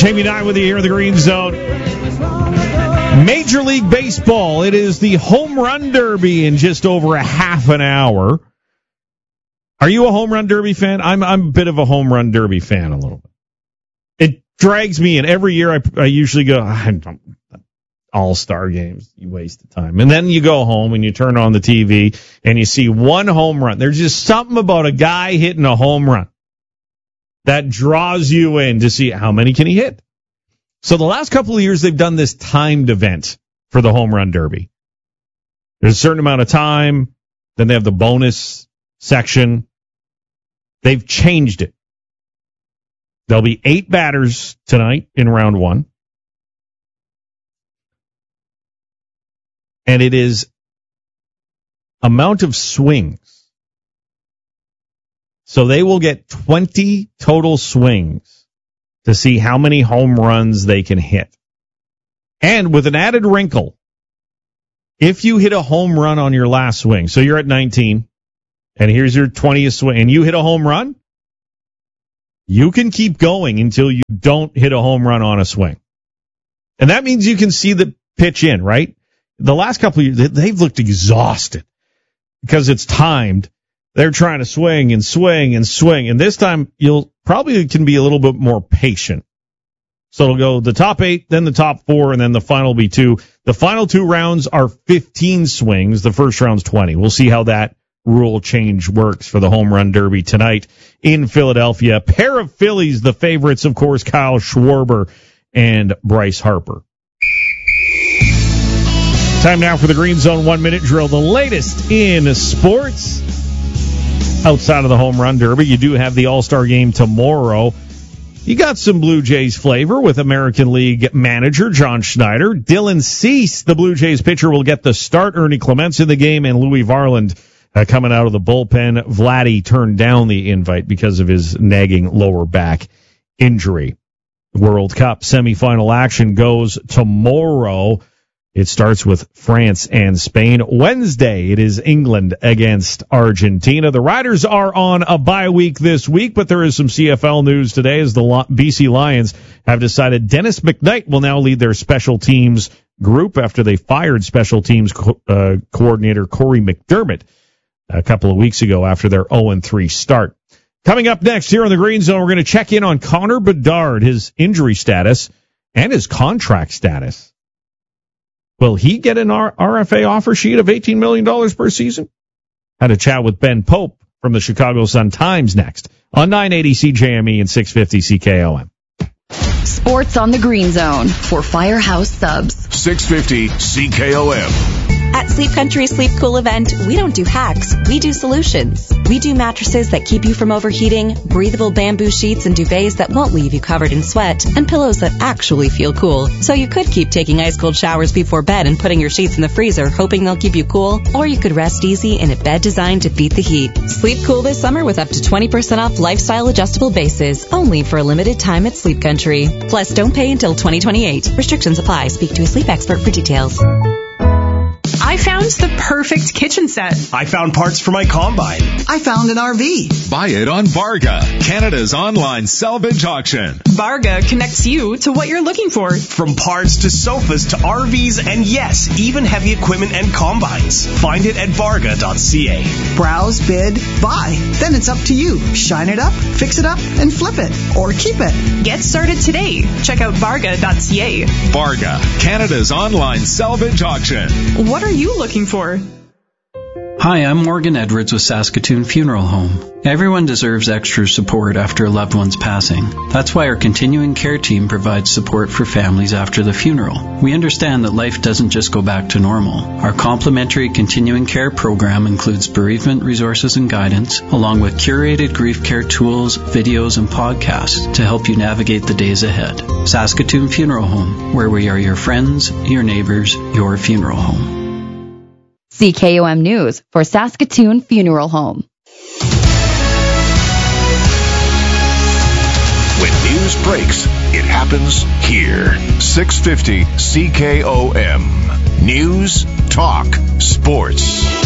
Jamie Nye with you here in the Green Zone. Major League Baseball. It is the Home Run Derby in just over a half an hour. Are you a Home Run Derby fan? I'm a bit of a Home Run Derby fan a little bit. It drags me in. Every year I usually go, all-star games, you waste of time. And then you go home and you turn on the TV and you see one home run. There's just something about a guy hitting a home run that draws you in to see how many can he hit. So the last couple of years, they've done this timed event for the Home Run Derby. There's a certain amount of time. Then they have the bonus section. They've changed it. There'll be 8 batters tonight in round 1. And it is amount of swings. So they will get 20 total swings to see how many home runs they can hit. And with an added wrinkle, if you hit a home run on your last swing, so you're at 19, and here's your 20th swing, and you hit a home run, you can keep going until you don't hit a home run on a swing. And that means you can see the pitch in, right? The last couple of years, they've looked exhausted because it's timed. They're trying to swing and swing and swing. And this time, you'll probably can be a little bit more patient. So it'll go the top 8, then the top 4, and then the final will be 2. The final 2 rounds are 15 swings. The first round's 20. We'll see how that rule change works for the Home Run Derby tonight in Philadelphia. A pair of Phillies, the favorites, of course, Kyle Schwarber and Bryce Harper. Time now for the Green Zone 1-minute drill, the latest in sports. Outside of the Home Run Derby, you do have the All-Star Game tomorrow. You got some Blue Jays flavor with American League manager John Schneider. Dylan Cease, the Blue Jays pitcher, will get the start. Ernie Clements in the game, and Louis Varland coming out of the bullpen. Vladdy turned down the invite because of his nagging lower back injury. World Cup semifinal action goes tomorrow. It starts with France and Spain. Wednesday, it is England against Argentina. The Riders are on a bye week this week, but there is some CFL news today as the BC Lions have decided Dennis McKnight will now lead their special teams group after they fired special teams coordinator Corey McDermott a couple of weeks ago after their 0-3 start. Coming up next here on the Green Zone, we're going to check in on Connor Bedard, his injury status, and his contract status. Will he get an RFA offer sheet of $18 million per season? Had a chat with Ben Pope from the Chicago Sun-Times next on 980 CJME and 650 CKOM. Sports on the Green Zone for Firehouse Subs. 650 CKOM. At Sleep Country Sleep Cool event, we don't do hacks, we do solutions. We do mattresses that keep you from overheating, breathable bamboo sheets and duvets that won't leave you covered in sweat, and pillows that actually feel cool. So you could keep taking ice-cold showers before bed and putting your sheets in the freezer, hoping they'll keep you cool, or you could rest easy in a bed designed to beat the heat. Sleep cool this summer with up to 20% off lifestyle adjustable bases, only for a limited time at Sleep Country. Plus, don't pay until 2028. Restrictions apply. Speak to a sleep expert for details. I found the perfect kitchen set. I found parts for my combine. I found an RV. Buy it on Varga, Canada's online salvage auction. Varga connects you to what you're looking for. From parts to sofas to RVs and yes, even heavy equipment and combines. Find it at varga.ca. Browse, bid, buy. Then it's up to you. Shine it up, fix it up, and flip it. Or keep it. Get started today. Check out varga.ca. Varga, Canada's online salvage auction. What are you looking for? Hi, I'm Morgan Edwards with Saskatoon Funeral Home. Everyone deserves extra support after a loved one's passing. That's why our continuing care team provides support for families after the funeral. We understand that life doesn't just go back to normal. Our complimentary continuing care program includes bereavement resources and guidance, along with curated grief care tools, videos, and podcasts to help you navigate the days ahead. Saskatoon Funeral Home, where we are your friends, your neighbors, your funeral home. CKOM News for Saskatoon Funeral Home. When news breaks, it happens here. 650 CKOM. News, talk, sports.